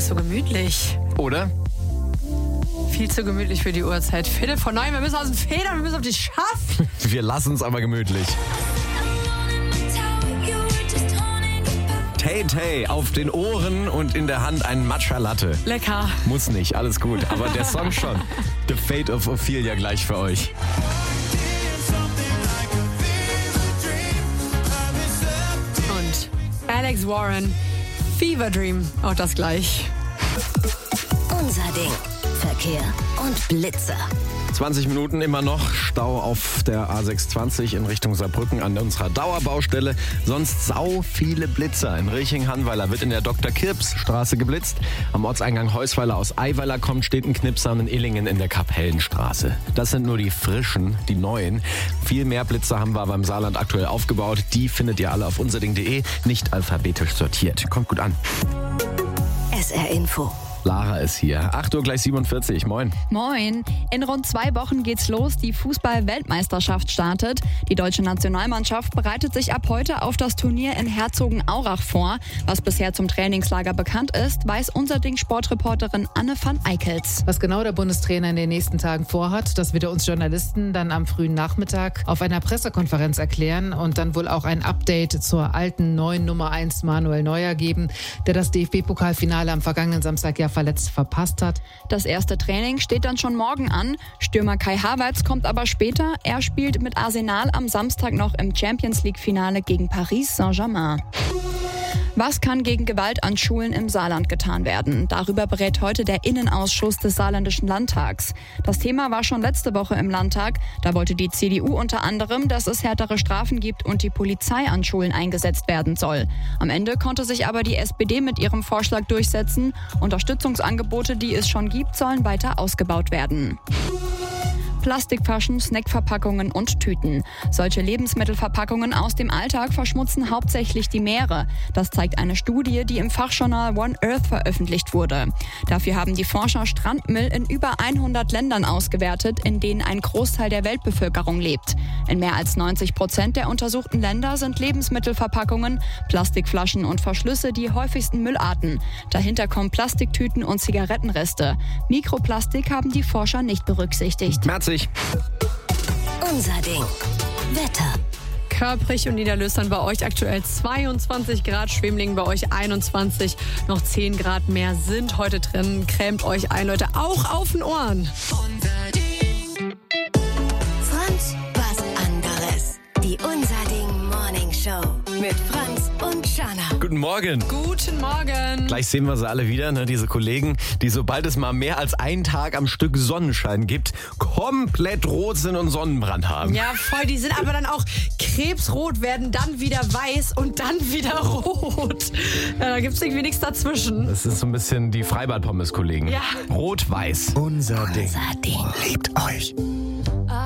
ist so gemütlich. Oder? Viel zu gemütlich für die Uhrzeit. 8:45, wir müssen aus dem Federn, wir müssen auf die Schaft. Wir lassen es aber gemütlich. Tay auf den Ohren und in der Hand ein Matcha Latte. Lecker. Muss nicht, alles gut. Aber der Song schon. The Fate of Ophelia gleich für euch. Und Alex Warren, Fever Dream, auch das gleich. Unser Ding. Verkehr und Blitzer. 20 Minuten immer noch. Stau auf der A620 in Richtung Saarbrücken an unserer Dauerbaustelle. Sonst sau viele Blitzer. In Reching-Hannweiler wird in der Dr.-Kirps-Straße geblitzt. Am Ortseingang Heusweiler aus Eiweiler kommt, steht ein Knipser und in Illingen in der Kapellenstraße. Das sind nur die frischen, die neuen. Viel mehr Blitzer haben wir beim Saarland aktuell aufgebaut. Die findet ihr alle auf unserding.de, nicht alphabetisch sortiert. Kommt gut an. SR Info. Lara ist hier. 8:47 Uhr. Moin. Moin. In rund 2 Wochen geht's los. Die Fußball-Weltmeisterschaft startet. Die deutsche Nationalmannschaft bereitet sich ab heute auf das Turnier in Herzogenaurach vor. Was bisher zum Trainingslager bekannt ist, weiß unser Ding-Sportreporterin Anne van Eickels. Was genau der Bundestrainer in den nächsten Tagen vorhat, das wird er uns Journalisten dann am frühen Nachmittag auf einer Pressekonferenz erklären und dann wohl auch ein Update zur alten neuen Nummer 1 Manuel Neuer geben, der das DFB-Pokalfinale am vergangenen Samstag ja verletzt verpasst hat. Das erste Training steht dann schon morgen an. Stürmer Kai Havertz kommt aber später. Er spielt mit Arsenal am Samstag noch im Champions-League-Finale gegen Paris Saint-Germain. Was kann gegen Gewalt an Schulen im Saarland getan werden? Darüber berät heute der Innenausschuss des Saarländischen Landtags. Das Thema war schon letzte Woche im Landtag. Da wollte die CDU unter anderem, dass es härtere Strafen gibt und die Polizei an Schulen eingesetzt werden soll. Am Ende konnte sich aber die SPD mit ihrem Vorschlag durchsetzen. Unterstützungsangebote, die es schon gibt, sollen weiter ausgebaut werden. Plastikflaschen, Snackverpackungen und Tüten. Solche Lebensmittelverpackungen aus dem Alltag verschmutzen hauptsächlich die Meere. Das zeigt eine Studie, die im Fachjournal One Earth veröffentlicht wurde. Dafür haben die Forscher Strandmüll in über 100 Ländern ausgewertet, in denen ein Großteil der Weltbevölkerung lebt. In mehr als 90% der untersuchten Länder sind Lebensmittelverpackungen, Plastikflaschen und Verschlüsse die häufigsten Müllarten. Dahinter kommen Plastiktüten und Zigarettenreste. Mikroplastik haben die Forscher nicht berücksichtigt. Merzig. Unser Ding. Wetter. Körbrig und niederlösern bei euch aktuell 22 Grad, Schwemlingen bei euch 21, noch 10 Grad mehr sind heute drin. Cremt euch ein, Leute, auch auf den Ohren. Unser Ding. Franz, was anderes. Die Unser Ding Morning Show mit Franz und Shanna. Guten Morgen. Guten Morgen. Gleich sehen wir sie alle wieder, ne? Diese Kollegen, die sobald es mal mehr als einen Tag am Stück Sonnenschein gibt, komplett rot sind und Sonnenbrand haben. Ja, voll. Die sind aber dann auch krebsrot, werden dann wieder weiß und dann wieder rot. Ja, da gibt es irgendwie nichts dazwischen. Das ist so ein bisschen die Freibad-Pommes-Kollegen. Ja. Rot-Weiß. Unser Ding. Unser Ding. Liebt euch.